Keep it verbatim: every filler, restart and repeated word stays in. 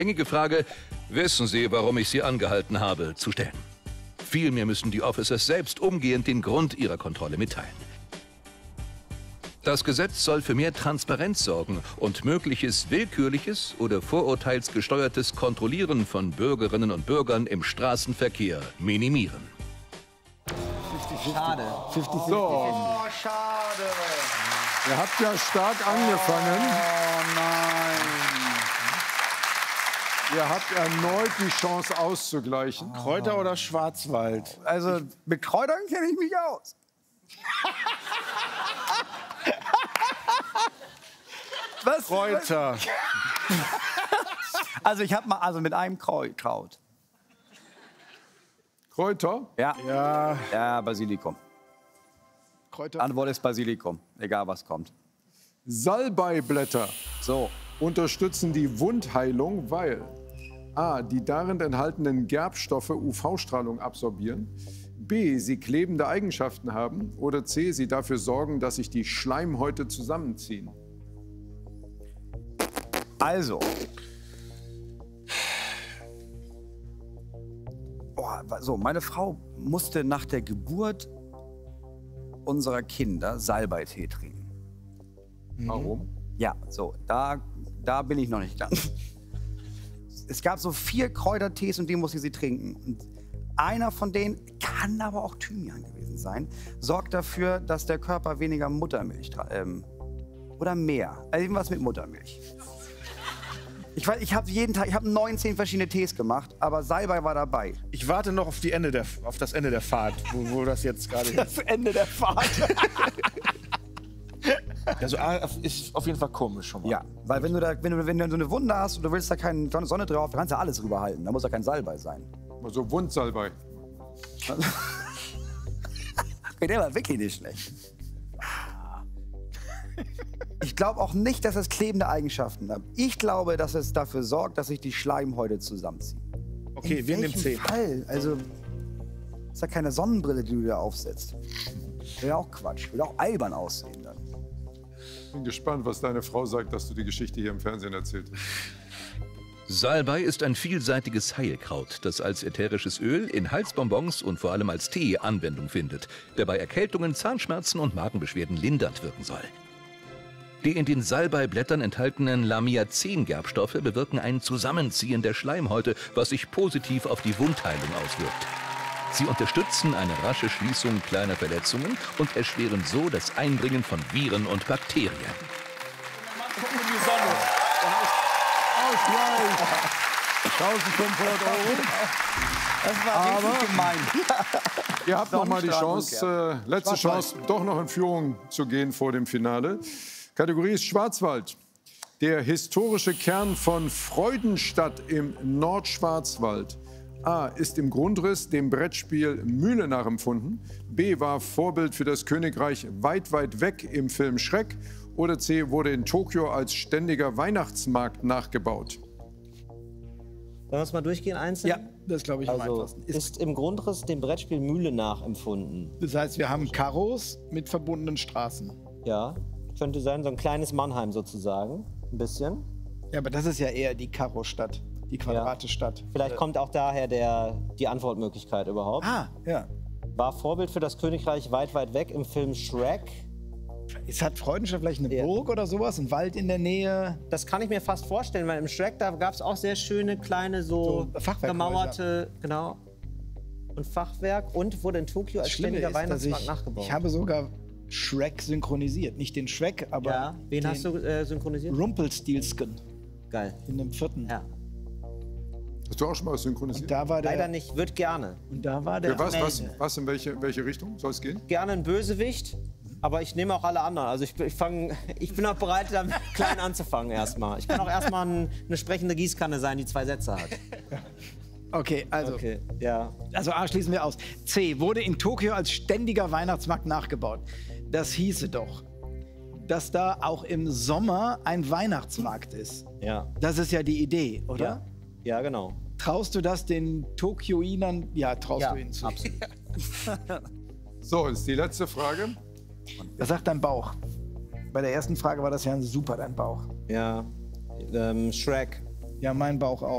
Gängige Frage, wissen Sie, warum ich Sie angehalten habe, zu stellen? Vielmehr müssen die Officers selbst umgehend den Grund ihrer Kontrolle mitteilen. Das Gesetz soll für mehr Transparenz sorgen und mögliches willkürliches oder vorurteilsgesteuertes Kontrollieren von Bürgerinnen und Bürgern im Straßenverkehr minimieren. Schade. fünfzig So. Oh, schade. Ihr habt ja stark angefangen. Oh nein. Ihr habt erneut die Chance auszugleichen. Kräuter oder Schwarzwald? Also mit Kräutern kenne ich mich aus. Was? Kräuter. Also ich habe mal also mit einem Kraut. Kraut. Kräuter? Ja. Ja. Ja, Basilikum. Kräuter. Antwort ist Basilikum, egal was kommt. Salbeiblätter So. unterstützen die Wundheilung, weil a. die darin enthaltenen Gerbstoffe U V-Strahlung absorbieren, b. sie klebende Eigenschaften haben oder c. sie dafür sorgen, dass sich die Schleimhäute zusammenziehen. Also. Oh, so, meine Frau musste nach der Geburt unserer Kinder Salbeitee trinken. Warum? Ja, so, da, da bin ich noch nicht lang. Es gab so vier Kräutertees und die musste sie trinken. Und einer von denen, kann aber auch Thymian gewesen sein, sorgt dafür, dass der Körper weniger Muttermilch, ähm, oder mehr, also irgendwas mit Muttermilch. Ich, weiß, ich habe jeden Tag, ich habe neunzehn verschiedene Tees gemacht, aber Salbei war dabei. Ich warte noch auf, die Ende der, auf das Ende der Fahrt, wo, wo das jetzt gerade ist. Das Ende der Fahrt. Also A ist auf jeden Fall komisch schon mal. Ja, weil wenn du, da, wenn, du, wenn du so eine Wunde hast und du willst da keine Sonne drauf, dann kannst du alles rüberhalten. Da muss da kein Salbei sein. Also Wundsalbei. Okay, der war wirklich nicht schlecht. Ich glaube auch nicht, dass es klebende Eigenschaften hat. Ich glaube, dass es dafür sorgt, dass sich die Schleimhäute zusammenziehen. Okay, In wir nehmen welchem C. Fall? Also, ist ja keine Sonnenbrille, die du da aufsetzt. Wäre ja auch Quatsch. Würde auch albern aussehen dann. Bin gespannt, was deine Frau sagt, dass du die Geschichte hier im Fernsehen erzählt hast. Salbei ist ein vielseitiges Heilkraut, das als ätherisches Öl in Halsbonbons und vor allem als Tee Anwendung findet, der bei Erkältungen, Zahnschmerzen und Magenbeschwerden lindernd wirken soll. Die in den Salbeiblättern enthaltenen Lamiazin-Gerbstoffe bewirken ein Zusammenziehen der Schleimhäute, was sich positiv auf die Wundheilung auswirkt. Sie unterstützen eine rasche Schließung kleiner Verletzungen und erschweren so das Eindringen von Viren und Bakterien. Gucken in die Sonne. Ausgleich! eintausendfünfhundert Euro. Das war Aber richtig gemein. Ihr habt noch mal die Chance, äh, letzte Schwarzwald. Chance, doch noch in Führung zu gehen vor dem Finale. Kategorie ist Schwarzwald. Der historische Kern von Freudenstadt im Nordschwarzwald. A. ist im Grundriss dem Brettspiel Mühle nachempfunden. B. war Vorbild für das Königreich Weit, Weit weg im Film Schreck. Oder C. wurde in Tokio als ständiger Weihnachtsmarkt nachgebaut. Wollen wir es mal durchgehen einzeln? Ja, das glaube ich am Also einfachsten. ist im Grundriss dem Brettspiel Mühle nachempfunden. Das heißt, wir haben Karos mit verbundenen Straßen. Ja, könnte sein, so ein kleines Mannheim sozusagen, ein bisschen. Ja, aber das ist ja eher die Karo-Stadt, die Quadrate-Stadt. Vielleicht kommt auch daher der, die Antwortmöglichkeit überhaupt. Ah, ja. War Vorbild für das Königreich Weit, Weit weg im Film Shrek. Es hat Freudenstadt vielleicht eine Ja. Burg oder sowas, ein Wald in der Nähe. Das kann ich mir fast vorstellen, weil im Shrek, da gab es auch sehr schöne, kleine, so, So Fachwerkhäuser. gemauerte, genau, und Fachwerk und wurde in Tokio als Das Schlimme ständiger ist, dass Weihnachtsmarkt ich, nachgebaut. ich habe sogar Shrek synchronisiert. Nicht den Shrek, aber ja, wen den hast du äh, synchronisiert? Rumpelstiltskin Geil. in dem vierten. Ja. Hast du auch schon mal was synchronisiert? Und da war der, Leider nicht, wird gerne. Und da war der Für was, was, Amelde. was in welche, welche Richtung soll es gehen? Gerne ein Bösewicht, aber ich nehme auch alle anderen. Also ich, ich, fang, ich bin auch bereit, damit klein anzufangen erstmal. Ich kann auch erstmal ein, eine sprechende Gießkanne sein, die zwei Sätze hat. Okay, also, Okay, ja. also A schließen wir aus. C. Wurde in Tokio als ständiger Weihnachtsmarkt nachgebaut. Das hieße doch, dass da auch im Sommer ein Weihnachtsmarkt ist. Ja. Das ist ja die Idee, oder? Ja, ja genau. Traust du das den Tokioinern? Ja, traust Ja, du ihnen zu. absolut. So, ist die letzte Frage. Was sagt dein Bauch? Bei der ersten Frage war das ja super, dein Bauch. Ja, ähm, Shrek. Ja, mein Bauch auch.